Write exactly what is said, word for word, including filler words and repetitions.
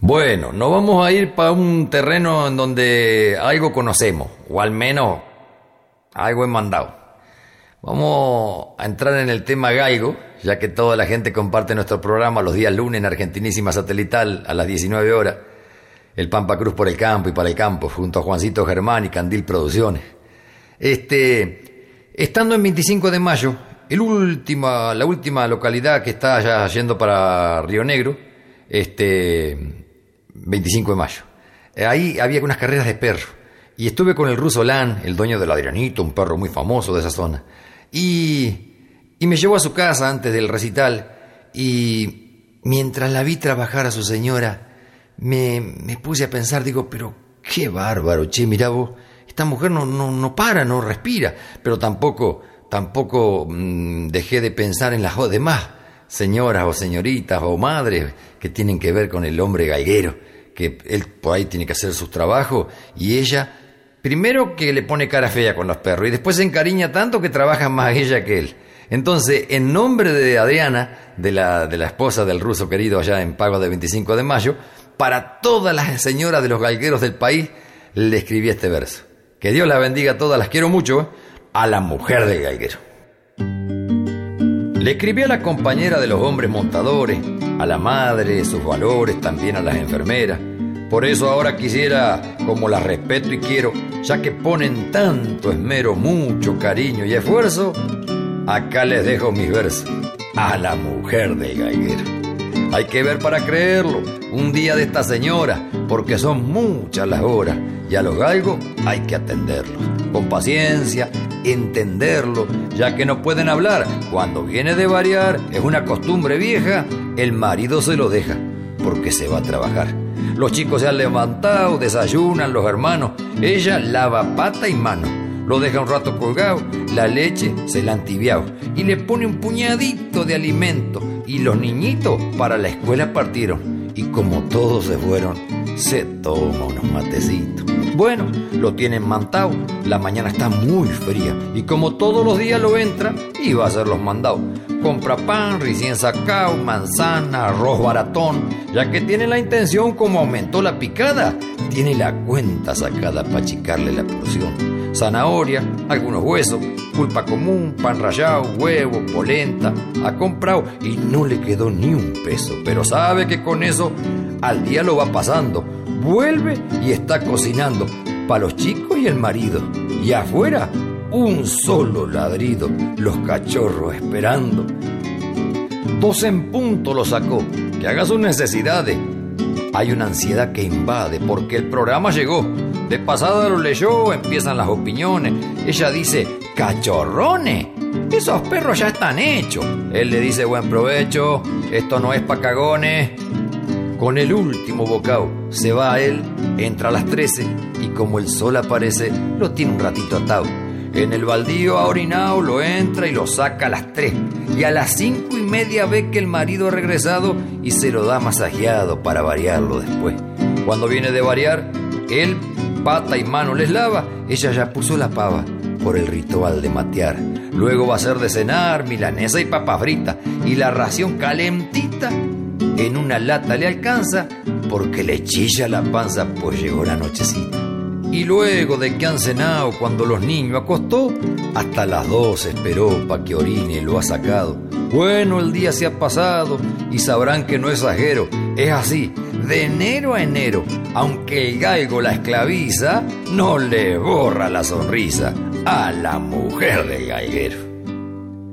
Bueno, nos vamos a ir para un terreno en donde algo conocemos, o al menos algo he mandado. Vamos a entrar en el tema galgo, ya que toda la gente comparte nuestro programa los días lunes en Argentinísima Satelital a las diecinueve horas. El Pampa Cruz por el campo y para el campo, junto a Juancito Germán y Candil Producciones. Este, estando en veinticinco de mayo, el última, la última localidad que está ya yendo para Río Negro, este... veinticinco de mayo. Ahí había unas carreras de perro. Y estuve con el ruso Lan, el dueño del Adrianito, un perro muy famoso de esa zona. Y, y me llevó a su casa antes del recital. Y mientras la vi trabajar a su señora, me, me puse a pensar, digo, pero qué bárbaro, che, mirá vos, esta mujer no, no, no para, no respira. Pero tampoco, tampoco mmm, dejé de pensar en las demás señoras o señoritas o madres que tienen que ver con el hombre galguero, que él por ahí tiene que hacer sus trabajos y ella, primero que le pone cara fea con los perros y después se encariña tanto que trabaja más ella que él. Entonces, en nombre de Adriana, de la, de la esposa del ruso querido allá en Pago de veinticinco de mayo, para todas las señoras de los galgueros del país, le escribí este verso. Que Dios las bendiga a todas, las quiero mucho, ¿eh? A la mujer del galguero. Le escribí a la compañera de los hombres montadores, a la madre, sus valores, también a las enfermeras. Por eso ahora quisiera, como las respeto y quiero, ya que ponen tanto esmero, mucho cariño y esfuerzo, acá les dejo mis versos a la mujer del galguero. Hay que ver para creerlo, un día de esta señora, porque son muchas las horas, y a los galgos hay que atenderlos, con paciencia, entenderlo, ya que no pueden hablar. Cuando viene de variar, es una costumbre vieja, el marido se lo deja, porque se va a trabajar. Los chicos se han levantado, desayunan los hermanos, ella lava pata y mano, lo deja un rato colgado, la leche se la han tibiado, y le pone un puñadito de alimento, y los niñitos para la escuela partieron, y como todos se fueron, se toma unos matecitos. Bueno, lo tienen mantado, la mañana está muy fría y como todos los días lo entra y va a hacer los mandados. Compra pan recién sacado, manzana, arroz baratón, ya que tiene la intención, como aumentó la picada, tiene la cuenta sacada para achicarle la porción. Zanahoria, algunos huesos, pulpa común, pan rallado, huevo, polenta, ha comprado y no le quedó ni un peso, pero sabe que con eso al día lo va pasando. Vuelve y está cocinando para los chicos y el marido. Y afuera, un solo ladrido, los cachorros esperando. Dos en punto lo sacó, que haga sus necesidades. Hay una ansiedad que invade, porque el programa llegó. De pasada lo leyó, empiezan las opiniones. Ella dice, ¡cachorrones! Esos perros ya están hechos. Él le dice, buen provecho, esto no es pa' cagones. Con el último bocado se va a él, entra a las trece y como el sol aparece, lo tiene un ratito atado. En el baldío ha orinado, lo entra y lo saca a las tres. Y a las cinco y media ve que el marido ha regresado y se lo da masajeado para variarlo después. Cuando viene de variar, él pata y mano les lava, ella ya puso la pava por el ritual de matear. Luego va a hacer de cenar, milanesa y papa frita, y la ración calentita en una lata le alcanza porque le chilla la panza pues llegó la nochecita. Y luego de que han cenado, cuando los niños acostó, hasta las dos esperó pa' que orine y lo ha sacado. Bueno, el día se ha pasado y sabrán que no exagero, es así, de enero a enero, aunque el galgo la esclaviza, no le borra la sonrisa a la mujer del galguero.